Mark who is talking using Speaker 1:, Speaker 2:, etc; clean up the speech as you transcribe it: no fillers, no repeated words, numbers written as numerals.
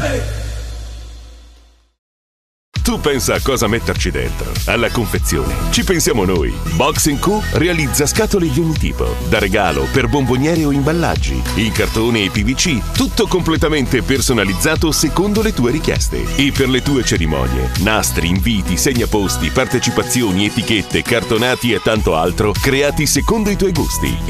Speaker 1: Tu pensa a cosa metterci dentro. Alla confezione ci pensiamo noi. Box & Co realizza scatole di ogni tipo, da regalo, per bomboniere o imballaggi, in cartone e PVC, tutto completamente personalizzato secondo le tue richieste. E per le tue cerimonie, nastri, inviti, segnaposti, partecipazioni, etichette, cartonati e tanto altro, creati secondo i tuoi gusti.